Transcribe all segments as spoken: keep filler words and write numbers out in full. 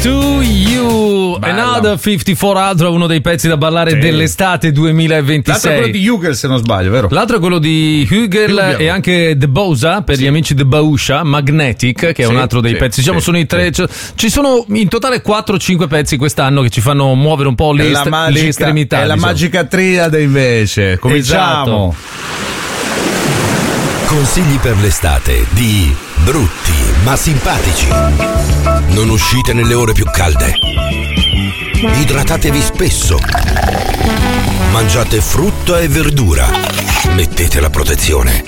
To You, Bella. Another cinquantaquattro, altro uno dei pezzi da ballare Sì. dell'estate duemilaventisei. L'altro è quello di Hugel, se non sbaglio, vero? L'altro è quello di Hugel Hugel. e anche The Bosa per Sì. gli amici The Bausha, Magnetic, che è Sì, un altro dei sì, pezzi. Diciamo sì, sono i tre. sì. Ci sono in totale quattro cinque pezzi quest'anno che ci fanno muovere un po' le, È la est- magica- le estremità. È la diciamo. magica triade invece. Cominciamo. Consigli per l'estate di Brutti ma simpatici. Non uscite nelle ore più calde. Idratatevi spesso. Mangiate frutta e verdura. Mettete la protezione.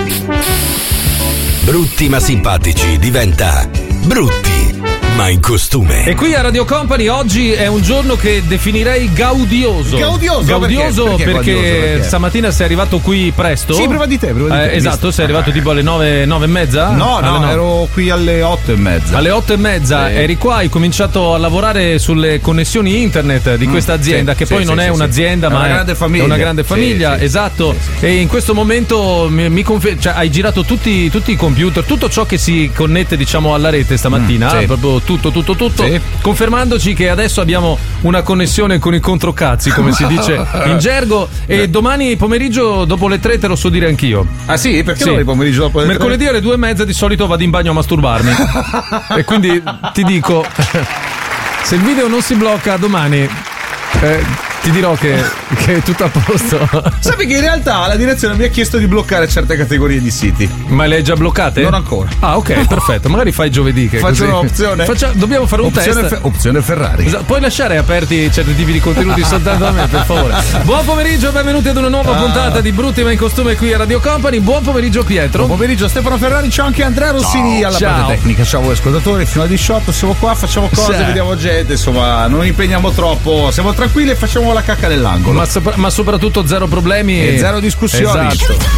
Brutti ma simpatici diventa Brutti ma in costume. E qui a Radio Company oggi è un giorno che definirei gaudioso. Gaudioso? Gaudioso Perché? perché, Perché gaudioso? Perché? stamattina sei arrivato qui presto. Sì, prima di te, prima di te. Eh, esatto, Visto? sei arrivato tipo alle nove, nove e mezza? No, Alle no, nove. ero qui alle otto e mezza. Alle otto e mezza Sì. eri qua, hai cominciato a lavorare sulle connessioni internet di questa azienda, sì, che sì, poi sì, non sì, è sì. un'azienda, È ma una grande famiglia. È una grande Sì, famiglia, sì, esatto. sì, sì. E in questo momento mi, mi confer- cioè, hai girato tutti, tutti i computer, tutto ciò che si connette, diciamo, alla rete stamattina, Mm, sì. proprio tutto, tutto, tutto, Sì. confermandoci che adesso abbiamo una connessione con i controcazzi, come si dice in gergo. E domani pomeriggio dopo le tre te lo so dire anch'io. Ah sì? Perché Sì. non il pomeriggio dopo le tre? Mercoledì alle due e mezza di solito vado in bagno a masturbarmi. E quindi ti dico, se il video non si blocca domani, eh, ti dirò che, che è tutto a posto. Sappi che in realtà la direzione mi ha chiesto di bloccare certe categorie di siti. Ma le hai già bloccate? Non ancora. Ah, ok, perfetto. Magari fai giovedì. Che Faccio così- un'opzione? Faccia- dobbiamo fare un Opzione, test. fe- opzione Ferrari. Esatto, puoi lasciare aperti certi tipi di contenuti soltanto a me, per favore. Buon pomeriggio, benvenuti ad una nuova Ah. puntata di Brutti ma in costume qui a Radio Company. Buon pomeriggio Pietro. Buon pomeriggio Stefano Ferrari, ciao anche Andrea Rossini alla Ciao. parte tecnica. Ciao voi ascoltatori, fino alle diciotto siamo qua, facciamo cose, Sì. vediamo gente, insomma, non impegniamo troppo, siamo tranquilli e facciamo la cacca nell'angolo. Ma, sopra- ma soprattutto zero problemi E zero discussioni. Esatto.